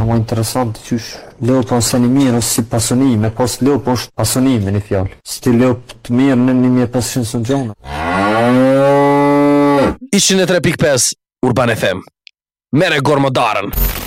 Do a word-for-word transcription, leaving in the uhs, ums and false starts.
A ma interesant, qysh. Lopa ose një mirë ose si pasonime, pas lopa është pasonime një fjallë. Si ti lop të mirë në një mirë pasëshin së në gjona. njëzet e tre pikë pesë Urban F M. Mere gormodarën.